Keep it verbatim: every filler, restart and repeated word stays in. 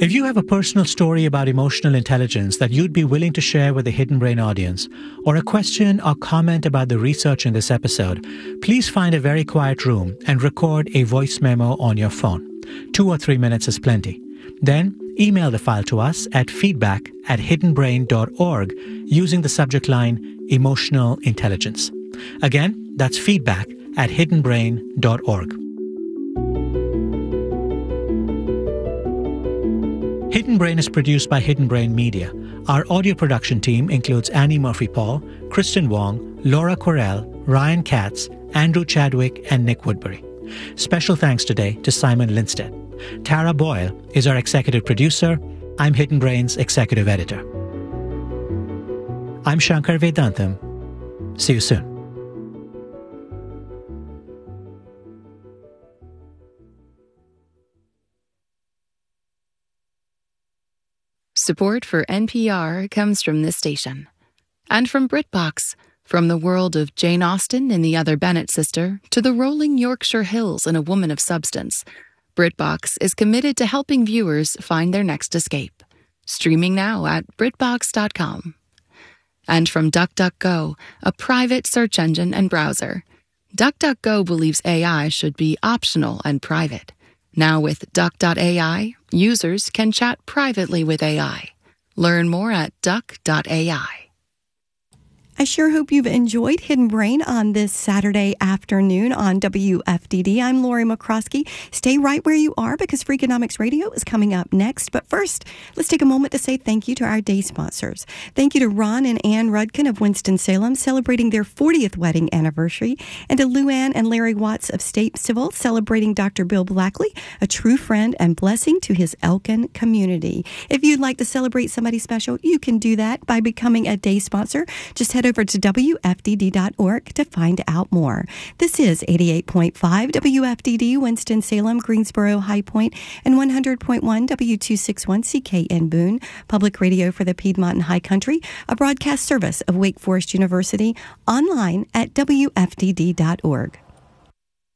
If you have a personal story about emotional intelligence that you'd be willing to share with the Hidden Brain audience, or a question or comment about the research in this episode, please find a very quiet room and record a voice memo on your phone. Two or three minutes is plenty. Then, email the file to us at feedback at hidden brain dot org using the subject line Emotional Intelligence. Again, that's feedback at hidden brain dot org. Hidden Brain is produced by Hidden Brain Media. Our audio production team includes Annie Murphy-Paul, Kristen Wong, Laura Correll, Ryan Katz, Andrew Chadwick, and Nick Woodbury. Special thanks today to Simon Lindstedt. Tara Boyle is our executive producer. I'm Hidden Brain's executive editor. I'm Shankar Vedantam. See you soon. Support for N P R comes from this station. And from BritBox, from the world of Jane Austen and the Other Bennet Sister to the rolling Yorkshire Hills and A Woman of Substance, BritBox is committed to helping viewers find their next escape. Streaming now at britbox dot com. And from DuckDuckGo, a private search engine and browser. DuckDuckGo believes A I should be optional and private. Now with Duck dot A I, users can chat privately with A I. Learn more at duck dot A I. I sure hope you've enjoyed Hidden Brain on this Saturday afternoon on W F D D. I'm Lori McCroskey. Stay right where you are because Freakonomics Radio is coming up next. But first, let's take a moment to say thank you to our day sponsors. Thank you to Ron and Ann Rudkin of Winston-Salem celebrating their fortieth wedding anniversary, and to Luann and Larry Watts of State Civil celebrating Doctor Bill Blackley, a true friend and blessing to his Elkin community. If you'd like to celebrate somebody special, you can do that by becoming a day sponsor. Just head over to W F D D dot org to find out more. This is eighty-eight point five W F D D, Winston-Salem, Greensboro, High Point, and one hundred point one W two sixty-one C K N Boone, public radio for the Piedmont and High Country, a broadcast service of Wake Forest University, online at W F D D dot org.